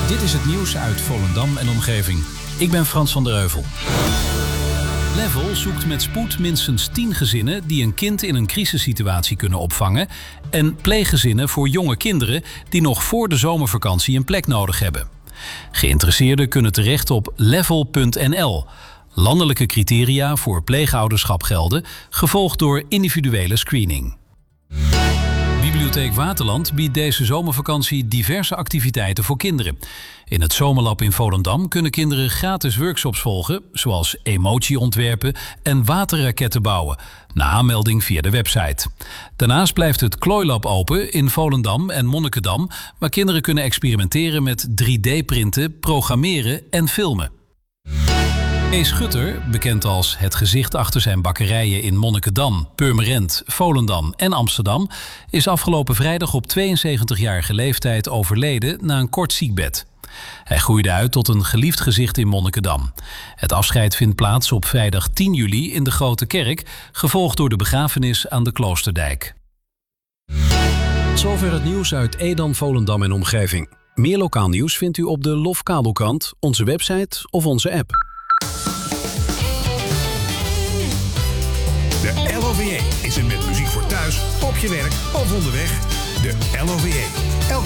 Dit is het nieuws uit Volendam en omgeving. Ik ben Frans van der Heuvel. Level zoekt met spoed minstens 10 gezinnen die een kind in een crisissituatie kunnen opvangen en pleeggezinnen voor jonge kinderen die nog voor de zomervakantie een plek nodig hebben. Geïnteresseerden kunnen terecht op level.nl. Landelijke criteria voor pleegouderschap gelden, gevolgd door individuele screening. Bibliotheek Waterland biedt deze zomervakantie diverse activiteiten voor kinderen. In het Zomerlab in Volendam kunnen kinderen gratis workshops volgen, zoals emotie ontwerpen en waterraketten bouwen, na aanmelding via de website. Daarnaast blijft het Klooilab open in Volendam en Monnikendam, waar kinderen kunnen experimenteren met 3D-printen, programmeren en filmen. Kees Schutter, bekend als het gezicht achter zijn bakkerijen in Monnikendam, Purmerend, Volendam en Amsterdam, is afgelopen vrijdag op 72-jarige leeftijd overleden na een kort ziekbed. Hij groeide uit tot een geliefd gezicht in Monnikendam. Het afscheid vindt plaats op vrijdag 10 juli in de Grote Kerk, gevolgd door de begrafenis aan de Kloosterdijk. Tot zover het nieuws uit Edam, Volendam en omgeving. Meer lokaal nieuws vindt u op de LOF Kabelkrant, onze website of onze app. De LOVJ is er met muziek voor thuis, op je werk of onderweg. De LOVJ. Elke